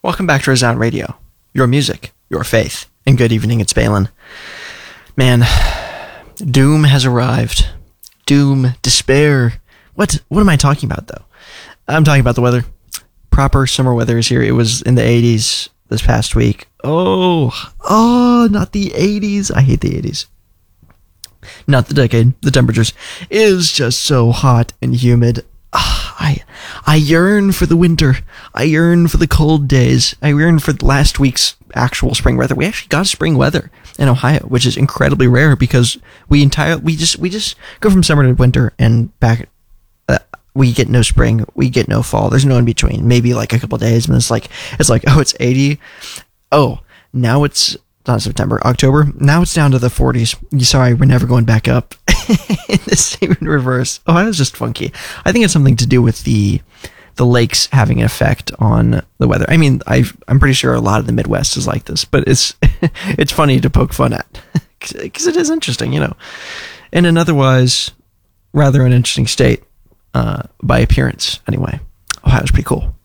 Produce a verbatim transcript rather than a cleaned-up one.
Welcome back to Resound Radio. Your music, your faith, and good evening, it's Balin. Man, doom has arrived. Doom, despair. What What am I talking about, though? I'm talking about the weather. Proper summer weather is here. It was in the eighties this past week. Oh, oh, not the eighties. I hate the eighties. Not the decade. The temperatures is just so hot and humid. Ah, I I yearn for the winter. I yearn for the cold days. I yearn for last week's actual spring weather. We actually got spring weather in Ohio, which is incredibly rare because we entire we just we just go from summer to winter and back. Uh, we get no spring. We get no fall. There's no in between. Maybe like a couple days, and it's like it's like oh, it's eighty. Oh, now it's not September, October. Now it's down to the forties. Sorry, we're never going back up. In the same in reverse. Oh, that was just funky. I think it's something to do with the the lakes having an effect on the weather. I mean, i I'm pretty sure a lot of the Midwest is like this, but it's it's funny to poke fun at because it is interesting, you know. In an otherwise rather uninteresting state, uh, by appearance, anyway. Ohio's pretty cool.